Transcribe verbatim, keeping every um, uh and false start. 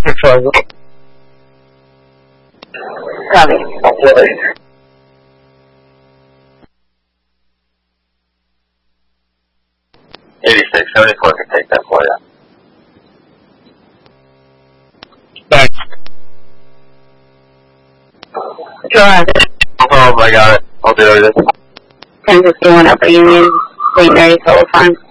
proposal. Copy. eighty-six seventy-four can take that for you. Thanks. Go ahead. No problem, I got it. I'll do it. ten fifty-one Upper Union, Saint Mary's Telephone.